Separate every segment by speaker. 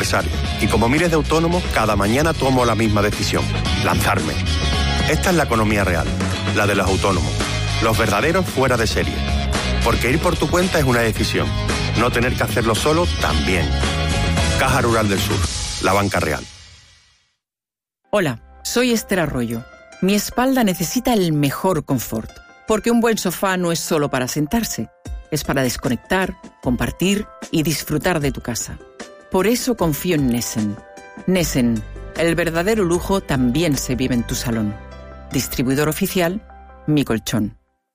Speaker 1: Y como miles de autónomos, cada mañana tomo la misma decisión: lanzarme. Esta es la economía real, la de los autónomos, los verdaderos fuera de serie. Porque ir por tu cuenta es una decisión, no tener que hacerlo solo también. Caja Rural del Sur, la banca real.
Speaker 2: Hola, soy Esther Arroyo. Mi espalda necesita el mejor confort, porque un buen sofá no es solo para sentarse, es para desconectar, compartir y disfrutar de tu casa. Por eso confío en Nessen. Nessen, el verdadero lujo también se vive en tu salón. Distribuidor oficial, Mi Colchón.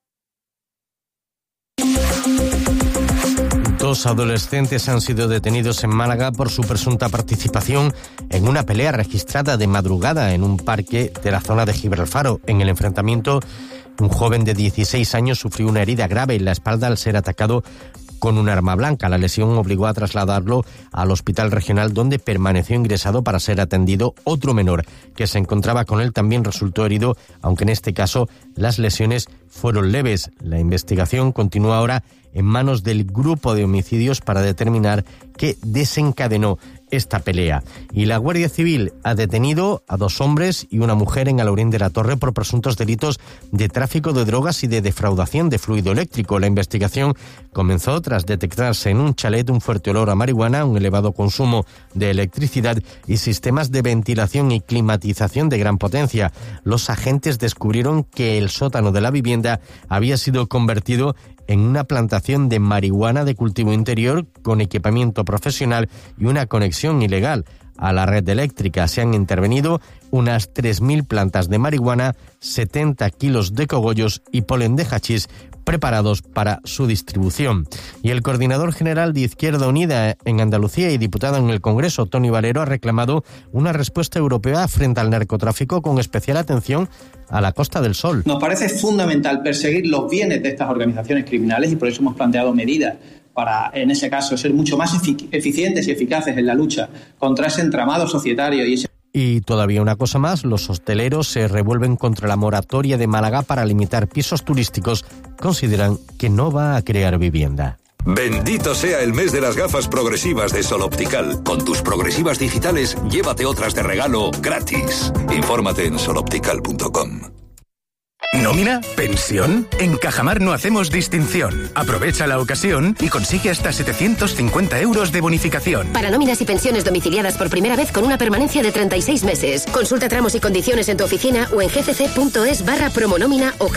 Speaker 3: Dos adolescentes han sido detenidos en Málaga por su presunta participación en una pelea registrada de madrugada en un parque de la zona de Gibralfaro. En el enfrentamiento, un joven de 16 años sufrió una herida grave en la espalda al ser atacado con un arma blanca. La lesión obligó a trasladarlo al hospital regional, donde permaneció ingresado para ser atendido. Otro menor que se encontraba con él también resultó herido, aunque en este caso las lesiones fueron leves. La investigación continúa ahora en manos del grupo de homicidios para determinar qué desencadenó esta pelea. Y la Guardia Civil ha detenido a 2 hombres y una mujer en Alaurín de la Torre por presuntos delitos de tráfico de drogas y de defraudación de fluido eléctrico. La investigación comenzó tras detectarse en un chalet un fuerte olor a marihuana, un elevado consumo de electricidad y sistemas de ventilación y climatización de gran potencia. Los agentes descubrieron que el sótano de la vivienda había sido convertido en una plantación de marihuana de cultivo interior con equipamiento profesional y una conexión ilegal a la red eléctrica. Se han intervenido unas 3.000 plantas de marihuana, 70 kilos de cogollos y polen de hachís preparados para su distribución. Y el coordinador general de Izquierda Unida en Andalucía y diputado en el Congreso, Toni Valero, ha reclamado una respuesta europea frente al narcotráfico, con especial atención a la Costa del Sol.
Speaker 4: Nos parece fundamental perseguir los bienes de estas organizaciones criminales y por eso hemos planteado medidas para, en ese caso, ser mucho más eficientes y eficaces en la lucha contra ese entramado societario y ese...
Speaker 3: Y todavía una cosa más, los hosteleros se revuelven contra la moratoria de Málaga para limitar pisos turísticos. Consideran que no va a crear vivienda.
Speaker 5: Bendito sea el mes de las gafas progresivas de Sol Optical. Con tus progresivas digitales, llévate otras de regalo gratis. Infórmate en soloptical.com.
Speaker 6: ¿Nómina? ¿Pensión? En Cajamar no hacemos distinción. Aprovecha la ocasión y consigue hasta 750 euros de bonificación.
Speaker 7: Para nóminas y pensiones domiciliadas por primera vez con una permanencia de 36 meses. Consulta tramos y condiciones en tu oficina o en gcc.es/promonómina o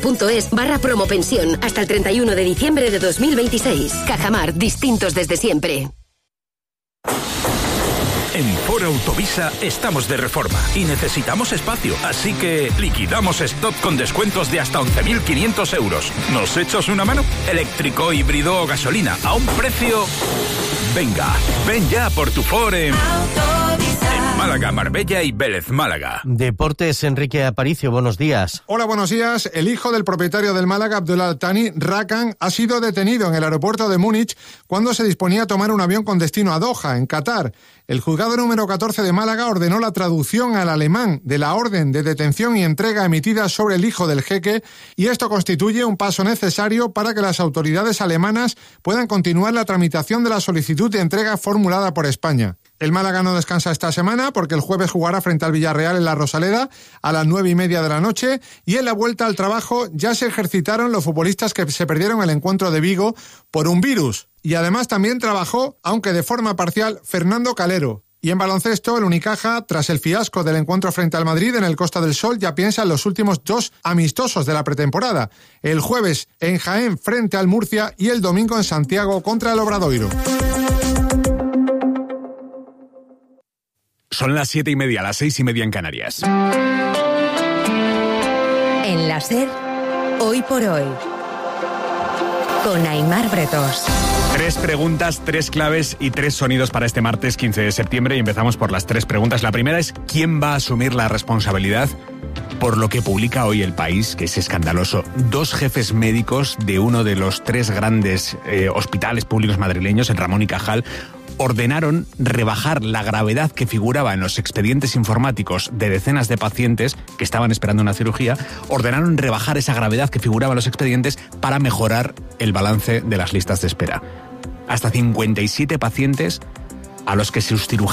Speaker 7: gcc.es/promopensión hasta el 31 de diciembre de 2026. Cajamar, distintos desde siempre.
Speaker 6: En Ford Autovisa estamos de reforma y necesitamos espacio, así que liquidamos stock con descuentos de hasta 11.500 euros. ¿Nos echas una mano? Eléctrico, híbrido o gasolina, a un precio... Venga, ven ya por tu Ford en Málaga, Marbella y Vélez Málaga.
Speaker 3: Deportes, Enrique Aparicio, buenos días.
Speaker 8: Hola, buenos días. El hijo del propietario del Málaga, Abdullah Al-Thani, Rakan, ha sido detenido en el aeropuerto de Múnich cuando se disponía a tomar un avión con destino a Doha, en Qatar. El juzgado número 14 de Málaga ordenó la traducción al alemán de la orden de detención y entrega emitida sobre el hijo del jeque, y esto constituye un paso necesario para que las autoridades alemanas puedan continuar la tramitación de la solicitud de entrega formulada por España. El Málaga no descansa esta semana porque el jueves jugará frente al Villarreal en la Rosaleda a las 9:30 de la noche, y en la vuelta al trabajo ya se ejercitaron los futbolistas que se perdieron el encuentro de Vigo por un virus. Y además también trabajó, aunque de forma parcial, Fernando Calero. Y en baloncesto, el Unicaja, tras el fiasco del encuentro frente al Madrid en el Costa del Sol, ya piensa en los últimos 2 amistosos de la pretemporada. El jueves en Jaén frente al Murcia y el domingo en Santiago contra el Obradoiro.
Speaker 9: Son las 7:30, las 6:30 en Canarias.
Speaker 10: En la SER, Hoy por Hoy, con Aimar Bretos.
Speaker 9: 3 preguntas, 3 claves y 3 sonidos para este martes 15 de septiembre. Y empezamos por las 3 preguntas. La primera es: ¿quién va a asumir la responsabilidad por lo que publica hoy El País, que es escandaloso? 2 jefes médicos de uno de los 3 grandes hospitales públicos madrileños, el Ramón y Cajal, ordenaron rebajar la gravedad que figuraba en los expedientes informáticos de decenas de pacientes que estaban esperando una cirugía. Ordenaron rebajar esa gravedad que figuraba en los expedientes para mejorar el balance de las listas de espera. Hasta 57 pacientes a los que sus cirujanos